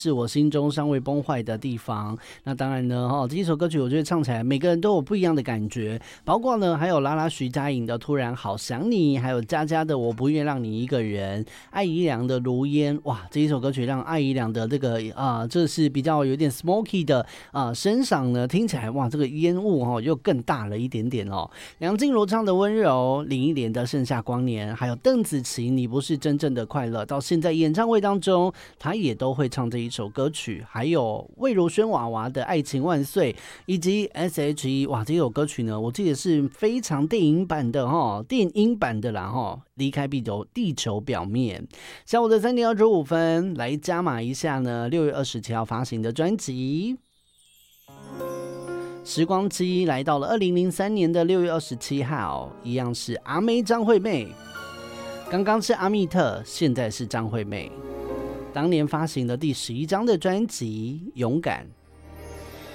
是我心中尚未崩坏的地方。那当然呢，这一首歌曲我觉得唱起来每个人都有不一样的感觉，包括呢还有拉拉徐佳莹的《突然好想你》，还有佳佳的《我不愿让你一个人》，艾怡良的《如烟》。哇，这一首歌曲让艾怡良的这个这是比较有点 smoky 的声响呢，听起来哇，这个烟雾又更大了一点点哦。梁静茹唱的《温柔》，林忆莲的《盛夏光年》，还有邓紫棋《你不是真正的快乐》，到现在演唱会当中，她也都会唱这一首歌曲。还有魏如萱娃娃的《爱情万岁》，以及 S.H.E 哇，这首歌曲呢，我记得是非常电影版的啦离开地球表面。下午的3点25分，来加码一下呢，6月27号发行的专辑。时光机来到了2003年的6月27号，一样是阿妹张惠妹，刚刚是阿密特，现在是张惠妹。当年发行的第11张的专辑《勇敢》。